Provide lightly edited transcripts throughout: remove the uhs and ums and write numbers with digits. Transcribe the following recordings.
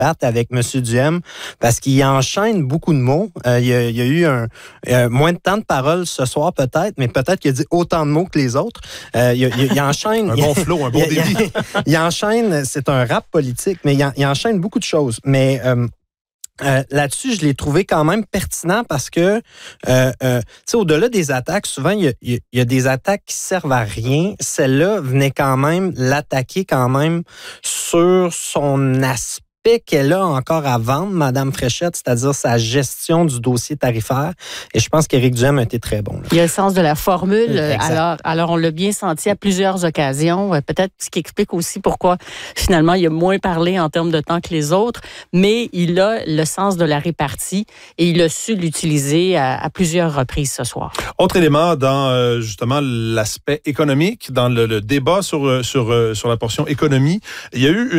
Pat, avec M. Duhem, parce qu'il enchaîne beaucoup de mots. Il y a eu moins de temps de parole ce soir, peut-être, mais peut-être qu'il a dit autant de mots que les autres. Il enchaîne... un bon flow, un bon débit. Il enchaîne, c'est un rap politique, mais il enchaîne beaucoup de choses. Mais... là-dessus, je l'ai trouvé quand même pertinent parce que, tu sais, au-delà des attaques, souvent, il y a des attaques qui servent à rien. Celle-là venait quand même l'attaquer quand même sur son aspect qu'elle a encore à vendre, Mme Fréchette, c'est-à-dire sa gestion du dossier tarifaire. Et je pense qu'Éric Duhem a été très bon. Là. Il y a le sens de la formule. Alors, on l'a bien senti à plusieurs occasions. Peut-être ce qui explique aussi pourquoi, finalement, il a moins parlé en termes de temps que les autres. Mais il a le sens de la répartie et il a su l'utiliser à plusieurs reprises ce soir. Autre élément dans, justement, l'aspect économique, dans le débat sur la portion économie, il y a eu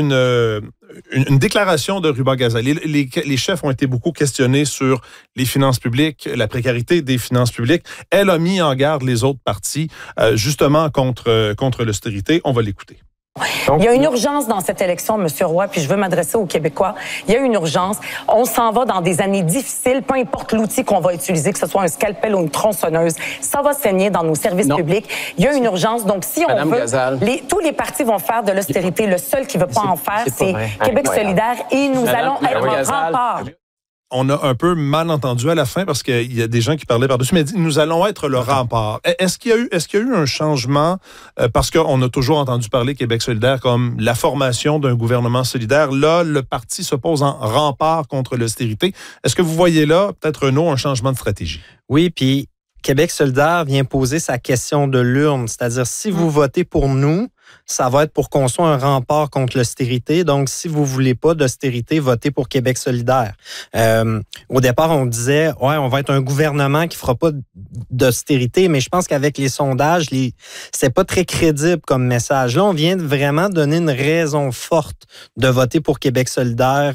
une déclaration de Ruba Gazal. Les chefs ont été beaucoup questionnés sur les finances publiques, la précarité des finances publiques. Elle a mis en garde les autres partis, justement, contre l'austérité. On va l'écouter. Il y a une urgence dans cette élection, M. Roy, puis je veux m'adresser aux Québécois. Il y a une urgence. On s'en va dans des années difficiles, peu importe l'outil qu'on va utiliser, que ce soit un scalpel ou une tronçonneuse. Ça va saigner dans nos services publics. Il y a une urgence. Donc, si on veut, tous les partis vont faire de l'austérité. Le seul qui ne veut pas en faire, c'est Québec solidaire. Et nous allons être un rempart. On a un peu mal entendu à la fin parce qu'il y a des gens qui parlaient par-dessus, mais nous allons être le rempart. Est-ce qu'il y a eu un changement parce qu'on a toujours entendu parler Québec solidaire comme la formation d'un gouvernement solidaire. Là, le parti se pose en rempart contre l'austérité. Est-ce que vous voyez là, peut-être, Renaud, un changement de stratégie? Oui, puis Québec solidaire vient poser sa question de l'urne, c'est-à-dire si vous votez pour nous, ça va être pour qu'on soit un rempart contre l'austérité. Donc, si vous voulez pas d'austérité, votez pour Québec solidaire. Au départ, on disait, ouais, on va être un gouvernement qui fera pas d'austérité, mais je pense qu'avec les sondages, c'est pas très crédible comme message. Là, on vient de vraiment donner une raison forte de voter pour Québec solidaire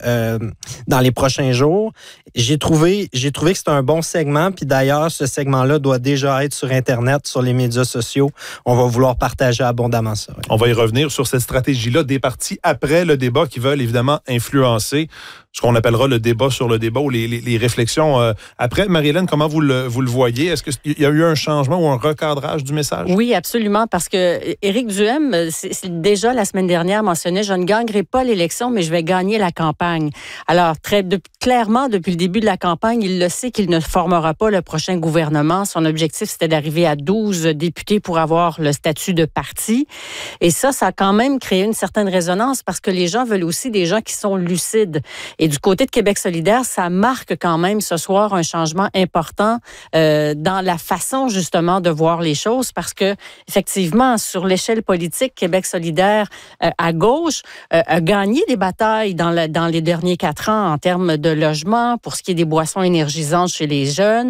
dans les prochains jours. J'ai trouvé que c'était un bon segment, puis d'ailleurs, ce segment-là doit déjà être sur Internet, sur les médias sociaux. On va vouloir partager abondamment ça. Oui. On va y revenir sur cette stratégie-là des partis après le débat qui veulent évidemment influencer ce qu'on appellera le débat sur le débat ou les réflexions après. Marie-Hélène, comment vous le voyez? Est-ce qu'il y a eu un changement ou un recadrage du message? Oui, absolument, parce que Éric Duhem, déjà la semaine dernière, mentionnait « Je ne gagnerai pas l'élection, mais je vais gagner la campagne ». Alors, clairement, depuis le début de la campagne, il le sait qu'il ne formera pas le prochain gouvernement. Son objectif, c'était d'arriver à 12 députés pour avoir le statut de parti. Et ça a quand même créé une certaine résonance parce que les gens veulent aussi des gens qui sont lucides. Et du côté de Québec solidaire, ça marque quand même ce soir un changement important dans la façon justement de voir les choses parce que effectivement, sur l'échelle politique, Québec solidaire à gauche a gagné des batailles dans les derniers 4 ans en termes de logement, pour ce qui est des boissons énergisantes chez les jeunes,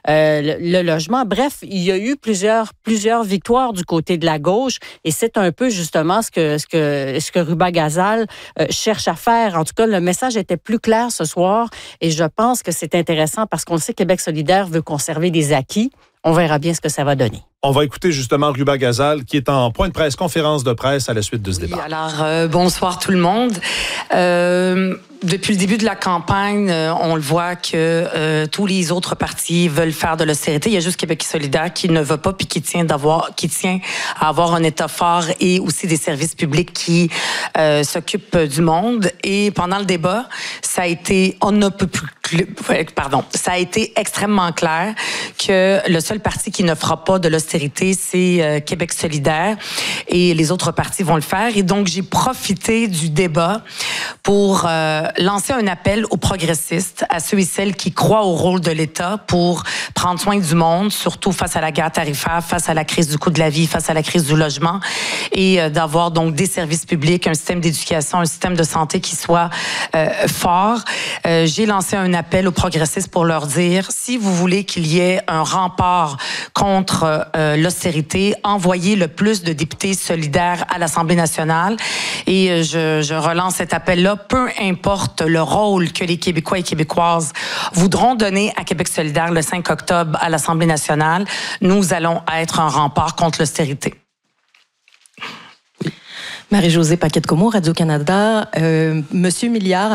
le logement. Bref, il y a eu plusieurs victoires du côté de la gauche et c'est un peu justement ce que Ruba Gazal cherche à faire. En tout cas, le message était plus clair ce soir et je pense que c'est intéressant parce qu'on sait que Québec solidaire veut conserver des acquis. On verra bien ce que ça va donner. On va écouter justement Ruba Gazal qui est en point de presse, conférence de presse à la suite de ce débat. Alors, bonsoir tout le monde. Depuis le début de la campagne, on le voit que tous les autres partis veulent faire de l'austérité. Il y a juste Québec solidaire qui ne veut pas puis qui tient à avoir un État fort et aussi des services publics qui s'occupent du monde. Et pendant le débat, ça a été ça a été extrêmement clair que le seul parti qui ne fera pas de l'austérité, c'est Québec solidaire et les autres partis vont le faire. Et donc, j'ai profité du débat pour lancer un appel aux progressistes, à ceux et celles qui croient au rôle de l'État pour prendre soin du monde, surtout face à la guerre tarifaire, face à la crise du coût de la vie, face à la crise du logement, et d'avoir donc des services publics, un système d'éducation, un système de santé qui soit fort. J'ai lancé un appel aux progressistes pour leur dire, si vous voulez qu'il y ait un rempart contre l'austérité, envoyez le plus de députés solidaires à l'Assemblée nationale. Et je relance cet appel-là, peu importe le rôle que les Québécois et Québécoises voudront donner à Québec solidaire le 5 octobre à l'Assemblée nationale, nous allons être un rempart contre l'austérité. Marie-Josée Paquet-Comeau, Radio-Canada. Monsieur Milliard